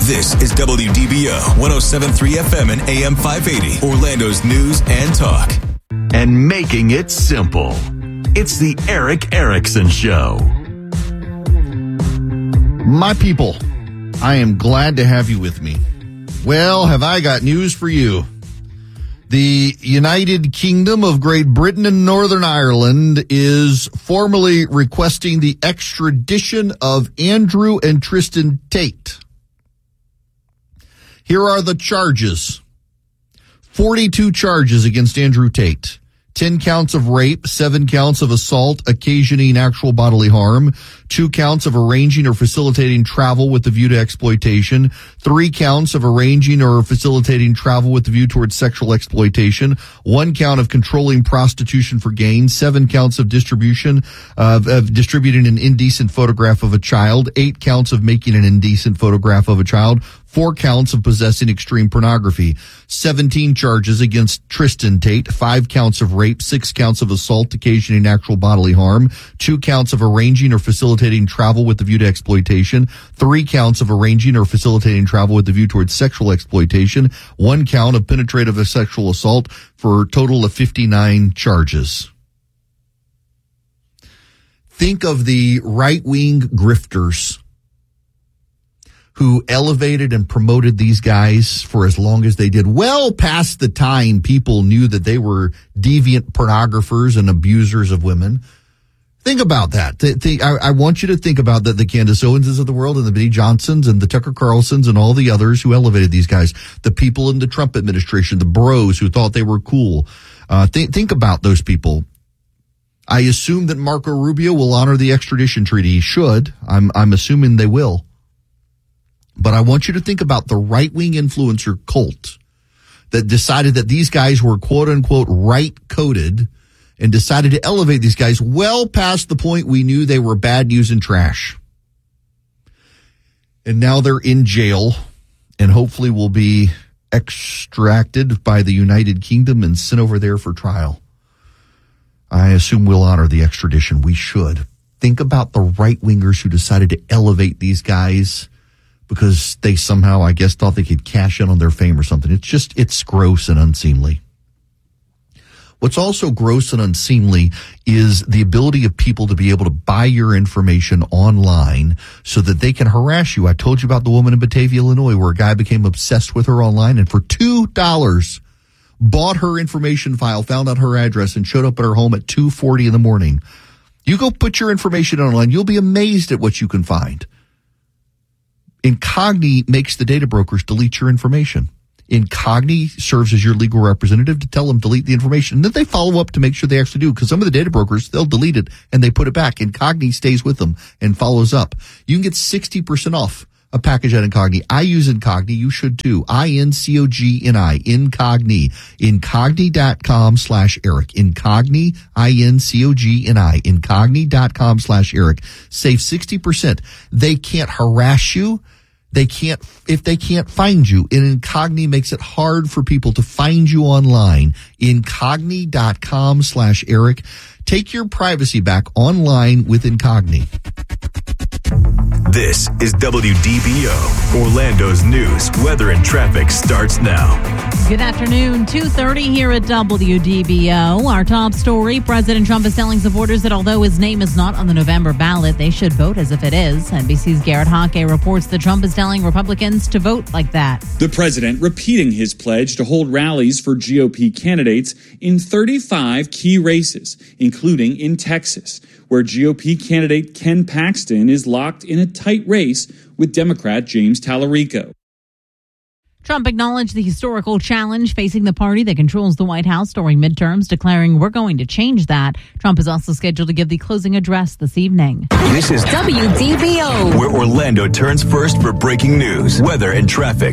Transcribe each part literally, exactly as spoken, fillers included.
This is W D B O one oh seven point three F M and A M five eighty, Orlando's news and talk. And making it simple. It's the Erick Erickson Show. My people, I am glad to have you with me. Well, have I got news for you. The United Kingdom of Great Britain and Northern Ireland is formally requesting the extradition of Andrew and Tristan Tate. Here are the charges. forty-two charges against Andrew Tate. ten counts of rape, seven counts of assault occasioning actual bodily harm, two counts of arranging or facilitating travel with the view to exploitation, three counts of arranging or facilitating travel with the view towards sexual exploitation, one count of controlling prostitution for gain, seven counts of distribution of, of distributing an indecent photograph of a child, eight counts of making an indecent photograph of a child, four counts of possessing extreme pornography, seventeen charges against Tristan Tate, five counts of rape, six counts of assault occasioning actual bodily harm, two counts of arranging or facilitating travel with the view to exploitation, three counts of arranging or facilitating travel with the view towards sexual exploitation, one count of penetrative sexual assault, for a total of fifty-nine charges. Think of the right-wing grifters who elevated and promoted these guys for as long as they did, well past the time people knew that they were deviant pornographers and abusers of women. Think about that. Th- th- I-, I want you to think about that. The Candace Owenses of the world and the Benny Johnsons and the Tucker Carlsons and all the others who elevated these guys, the people in the Trump administration, the bros who thought they were cool. Uh, th- think about those people. I assume that Marco Rubio will honor the extradition treaty. He should. I'm, I'm assuming they will. But I want you to think about the right-wing influencer cult that decided that these guys were quote-unquote right-coded and decided to elevate these guys well past the point we knew they were bad news and trash. And now they're in jail and hopefully will be extracted by the United Kingdom and sent over there for trial. I assume we'll honor the extradition. We should. Think about the right-wingers who decided to elevate these guys because they somehow, I guess, thought they could cash in on their fame or something. It's just, it's gross and unseemly. What's also gross and unseemly is the ability of people to be able to buy your information online so that they can harass you. I told you about the woman in Batavia, Illinois, where a guy became obsessed with her online and for two dollars bought her information file, found out her address, and showed up at her home at two forty in the morning. You go put your information online, you'll be amazed at what you can find. Incogni makes the data brokers delete your information. Incogni serves as your legal representative to tell them delete the information. And then they follow up to make sure they actually do, because some of the data brokers, they'll delete it and they put it back. Incogni stays with them and follows up. You can get sixty percent off a package at Incogni. I use Incogni. You should too. I N C O G N I. Incogni. Incogni.com slash Eric. Incogni. I N C O G N I. Incogni.com slash Eric. Save sixty percent. They can't harass you. They can't, if they can't find you, and Incogni makes it hard for people to find you online. Incogni.com slash Eric. Take your privacy back online with Incogni. This is W D B O, Orlando's news, weather, and traffic starts now. Good afternoon, two thirty here at W D B O. Our top story, President Trump is telling supporters that although his name is not on the November ballot, they should vote as if it is. N B C's Garrett Hockey reports that Trump is telling Republicans to vote like that. The president repeating his pledge to hold rallies for G O P candidates in thirty-five key races, including in Texas, where G O P candidate Ken Paxton is locked in a tight race with Democrat James Tallarico. Trump acknowledged the historical challenge facing the party that controls the White House during midterms, declaring we're going to change that. Trump is also scheduled to give the closing address this evening. This is W D B O, where Orlando turns first for breaking news, weather, and traffic.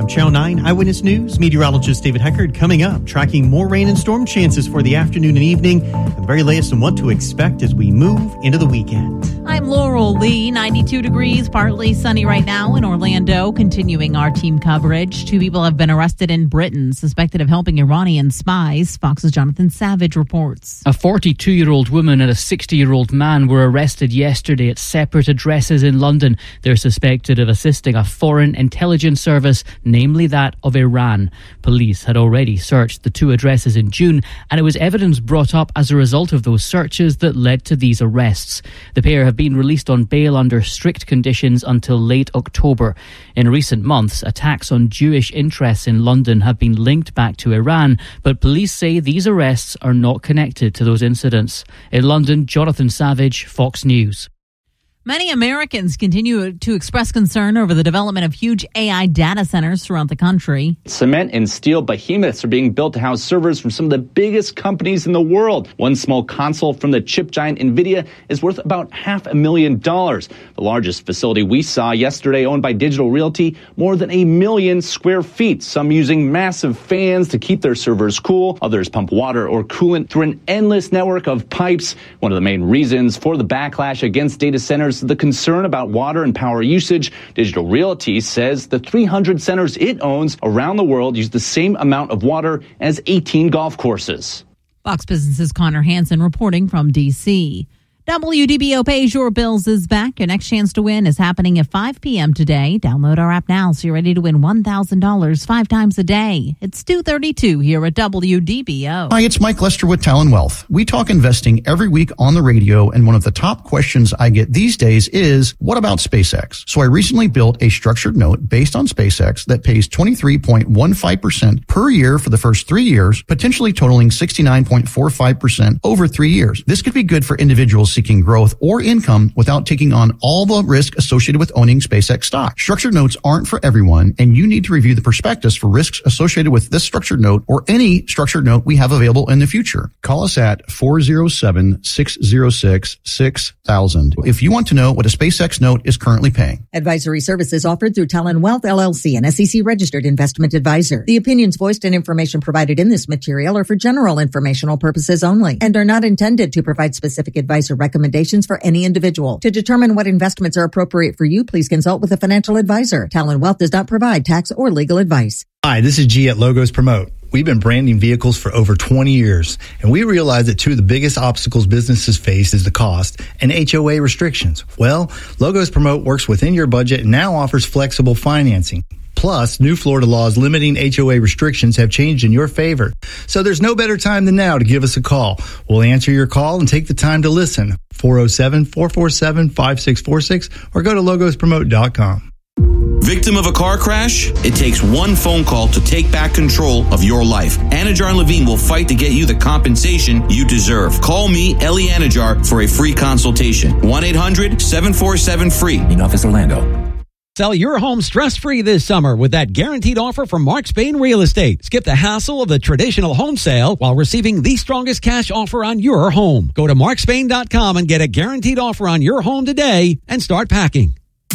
I'm Channel nine Eyewitness News meteorologist David Heckard. Coming up, tracking more rain and storm chances for the afternoon and evening, and the very latest on what to expect as we move into the weekend. I'm Laurel Lee, ninety-two degrees, partly sunny right now in Orlando. Continuing our team coverage, two people have been arrested in Britain, suspected of helping Iranian spies. Fox's Jonathan Savage reports. A forty-two-year-old woman and a sixty-year-old man were arrested yesterday at separate addresses in London. They're suspected of assisting a foreign intelligence service, namely that of Iran. Police had already searched the two addresses in June, and it was evidence brought up as a result of those searches that led to these arrests. The pair have been released on bail under strict conditions until late October. In recent months, attacks on Jewish interests in London have been linked back to Iran, but police say these arrests are not connected to those incidents. In London, Jonathan Savage, Fox News. Many Americans continue to express concern over the development of huge A I data centers throughout the country. Cement and steel behemoths are being built to house servers from some of the biggest companies in the world. One small console from the chip giant NVIDIA is worth about half a million dollars. The largest facility we saw yesterday, owned by Digital Realty, more than a million square feet. Some using massive fans to keep their servers cool. Others pump water or coolant through an endless network of pipes. One of the main reasons for the backlash against data centers the concern about water and power usage. Digital Realty says the three hundred centers it owns around the world use the same amount of water as eighteen golf courses. Fox Business's Connor Hansen reporting from D C W D B O Pays Your Bills is back. Your next chance to win is happening at five p.m. today. Download our app now so you're ready to win one thousand dollars five times a day. It's two thirty-two here at W D B O. Hi, it's Mike Lester with Talon Wealth. We talk investing every week on the radio, and one of the top questions I get these days is, what about SpaceX? So I recently built a structured note based on SpaceX that pays twenty-three point one five percent per year for the first three years, potentially totaling sixty-nine point four five percent over three years. This could be good for individuals seeking growth or income without taking on all the risk associated with owning SpaceX stock. Structured notes aren't for everyone, and you need to review the prospectus for risks associated with this structured note or any structured note we have available in the future. Call us at four oh seven, six oh six, six thousand if you want to know what a SpaceX note is currently paying. Advisory services offered through Talon Wealth, L L C, an S E C-registered investment advisor. The opinions voiced and information provided in this material are for general informational purposes only and are not intended to provide specific advice or recommendations for any individual. To determine what investments are appropriate for you, please consult with a financial advisor. Talon Wealth does not provide tax or legal advice. Hi, this is G at Logos Promote. We've been branding vehicles for over twenty years, and we realize that two of the biggest obstacles businesses face is the cost and H O A restrictions. Well, Logos Promote works within your budget and now offers flexible financing. Plus, new Florida laws limiting H O A restrictions have changed in your favor. So there's no better time than now to give us a call. We'll answer your call and take the time to listen. four oh seven, four four seven, five six four six or go to logos promote dot com. Victim of a car crash? It takes one phone call to take back control of your life. Anajar and Levine will fight to get you the compensation you deserve. Call me, Ellie Anajar, for a free consultation. one eight hundred, seven four seven, free in Office Orlando. Sell your home stress-free this summer with that guaranteed offer from Mark Spain Real Estate. Skip the hassle of the traditional home sale while receiving the strongest cash offer on your home. Go to mark spain dot com and get a guaranteed offer on your home today and start packing.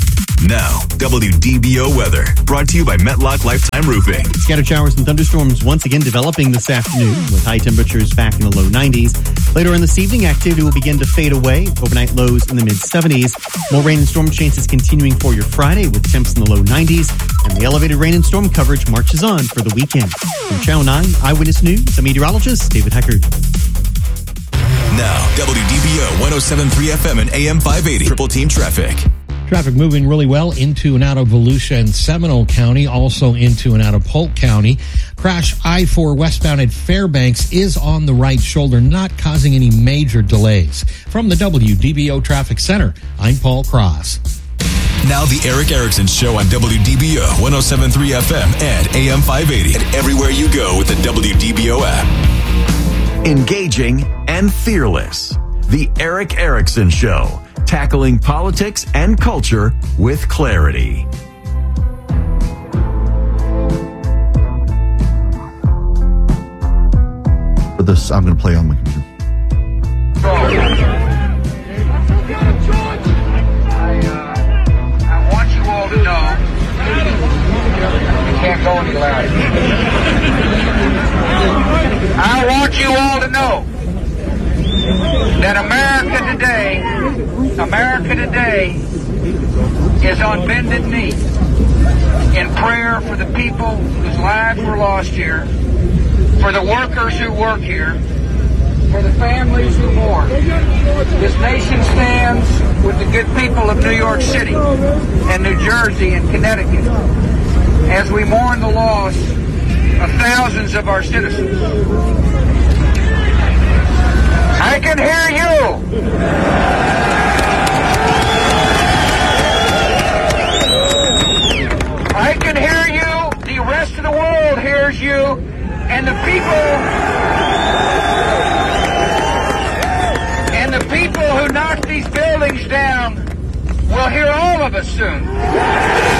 Now, W D B O weather, brought to you by Metlock Lifetime Roofing. Scattered showers and thunderstorms once again developing this afternoon with high temperatures back in the low nineties. Later in this evening, activity will begin to fade away. Overnight lows in the mid-seventies. More rain and storm chances continuing for your Friday with temps in the low nineties. And the elevated rain and storm coverage marches on for the weekend. From Channel nine Eyewitness News, I'm meteorologist David Heckard. Now, W D B O one oh seven point three F M and A M five eighty. Triple Team Traffic. Traffic moving really well into and out of Volusia and Seminole County, also into and out of Polk County. Crash I four westbound at Fairbanks is on the right shoulder, not causing any major delays. From the W D B O Traffic Center, I'm Paul Cross. Now the Eric Erickson Show on W D B O one oh seven point three F M and A M five eighty. And everywhere you go with the W D B O app. Engaging and fearless. The Eric Erickson Show. Tackling politics and culture with clarity. For this, I'm going to play on my computer. I want you all to know you can't to know that America today, America today is on bended knee in prayer for the people whose lives were lost here, for the workers who work here, for the families who mourn. This nation stands with the good people of New York City and New Jersey and Connecticut as we mourn the loss of thousands of our citizens. I can hear you. I can hear you. The rest of the world hears you. And the people, and the people who knocked these buildings down will hear all of us soon.